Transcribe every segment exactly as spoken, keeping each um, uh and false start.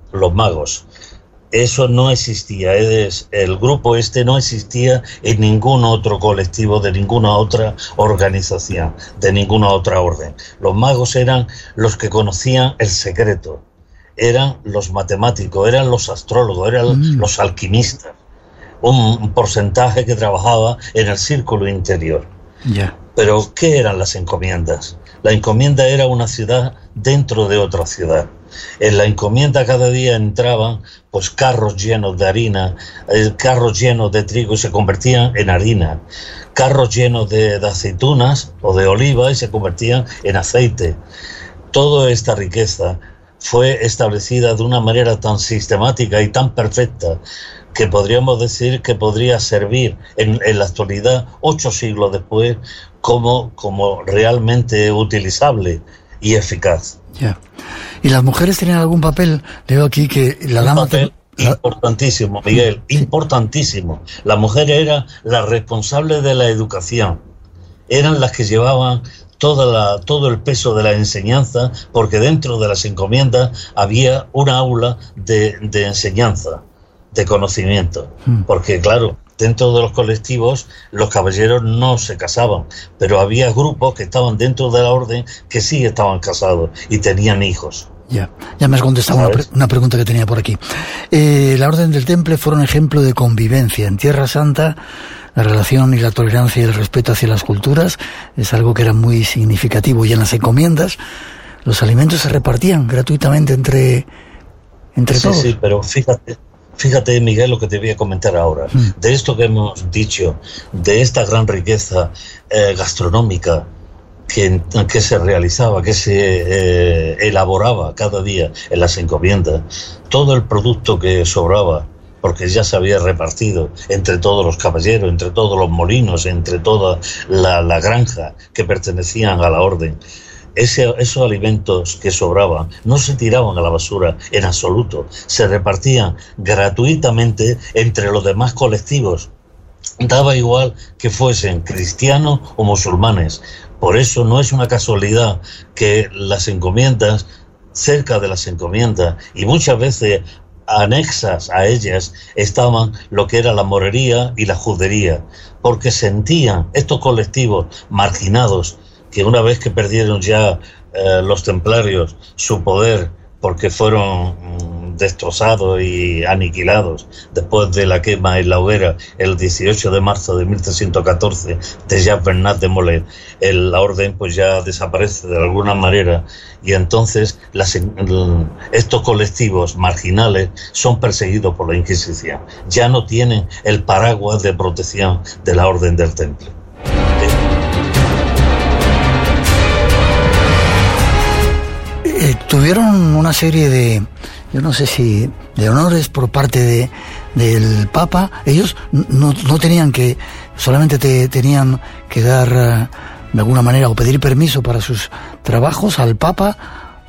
los magos. Eso no existía, es, el grupo este no existía en ningún otro colectivo, de ninguna otra organización, de ninguna otra orden. Los magos eran los que conocían el secreto, eran los matemáticos, eran los astrólogos, eran mm. los alquimistas, un porcentaje que trabajaba en el círculo interior. Yeah. Pero, ¿qué eran las encomiendas? La encomienda era una ciudad dentro de otra ciudad. En la encomienda cada día entraban pues carros llenos de harina, eh, carros llenos de trigo y se convertían en harina, carros llenos de, de aceitunas o de oliva y se convertían en aceite. Toda esta riqueza fue establecida de una manera tan sistemática y tan perfecta que podríamos decir que podría servir en, en la actualidad, ocho siglos después, como, como realmente utilizable y eficaz. Ya. Yeah. ¿Y las mujeres tenían algún papel? Leo aquí que la dama... Un papel te... importantísimo, Miguel, sí. importantísimo. La mujer era la responsable de la educación. Eran las que llevaban toda la, todo el peso de la enseñanza, porque dentro de las encomiendas había una aula de, de enseñanza, de conocimiento. Mm. Porque, claro, dentro de los colectivos los caballeros no se casaban, pero había grupos que estaban dentro de la orden que sí estaban casados y tenían hijos. Ya, ya me has contestado una, pre- una pregunta que tenía por aquí. Eh, la Orden del Temple fueron ejemplo de convivencia. En Tierra Santa, la relación y la tolerancia y el respeto hacia las culturas es algo que era muy significativo. Y en las encomiendas, los alimentos se repartían gratuitamente entre, entre sí, todos. Sí, sí, pero fíjate... Fíjate, Miguel, lo que te voy a comentar ahora. Mm. De esto que hemos dicho, de esta gran riqueza eh, gastronómica que, que se realizaba, que se eh, elaboraba cada día en las encomiendas, todo el producto que sobraba, porque ya se había repartido entre todos los caballeros, entre todos los molinos, entre toda la, la granja que pertenecían a la orden. Ese, esos alimentos que sobraban no se tiraban a la basura en absoluto, se repartían gratuitamente entre los demás colectivos. Daba igual que fuesen cristianos o musulmanes. Por eso no es una casualidad que las encomiendas, cerca de las encomiendas, y muchas veces anexas a ellas, estaban lo que era la morería y la judería, porque sentían estos colectivos marginados, que una vez que perdieron ya eh, los templarios su poder, porque fueron mm, destrozados y aniquilados después de la quema en la hoguera el dieciocho de marzo de mil trescientos catorce de Jacques Bernat de Molay, el, la orden pues ya desaparece de alguna manera, y entonces las, el, estos colectivos marginales son perseguidos por la Inquisición. Ya no tienen el paraguas de protección de la Orden del Temple. Eh, tuvieron una serie de, yo no sé si, de honores por parte de del Papa. Ellos no, no tenían que, solamente te, tenían que dar uh, de alguna manera o pedir permiso para sus trabajos al Papa.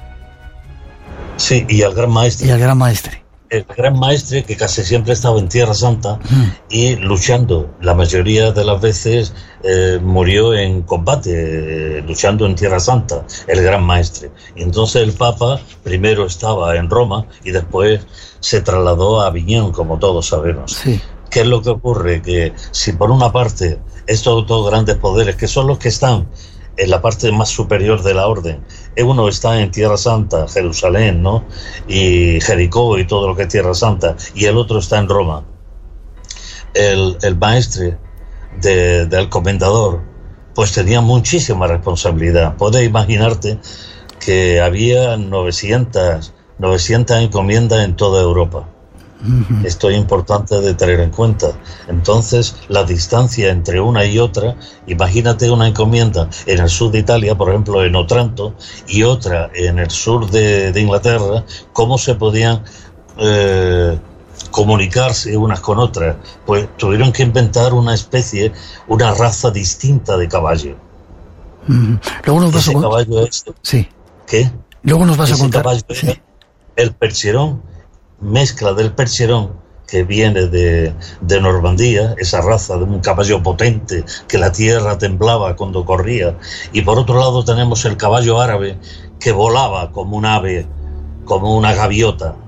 Sí, y al Gran Maestre. Y al Gran Maestre. El Gran Maestre, que casi siempre estaba en Tierra Santa mm. y luchando. La mayoría de las veces eh, murió en combate, eh, luchando en Tierra Santa, el Gran Maestre. Y entonces el Papa primero estaba en Roma y después se trasladó a Aviñón, como todos sabemos. Sí. ¿Qué es lo que ocurre? Que si por una parte estos dos grandes poderes, que son los que están en la parte más superior de la orden, uno está en Tierra Santa, Jerusalén, ¿no? Y Jericó y todo lo que es Tierra Santa, y el otro está en Roma. El, el maestre de, del comendador, pues tenía muchísima responsabilidad. Puedes imaginarte que había novecientas, novecientas encomiendas en toda Europa. Uh-huh. Esto es importante de tener en cuenta. Entonces, la distancia entre una y otra, imagínate una encomienda en el sur de Italia, por ejemplo en Otranto, y otra en el sur de, de Inglaterra, cómo se podían eh, comunicarse unas con otras. Pues tuvieron que inventar una especie, una raza distinta de caballo. Uh-huh. Luego nos vas Ese a contar. caballo es, sí. ¿Qué? Luego nos vas Ese a contar. Caballo sí. es el percherón, mezcla del percherón que viene de, de Normandía, esa raza de un caballo potente que la tierra temblaba cuando corría, y por otro lado tenemos el caballo árabe que volaba como un ave, como una gaviota.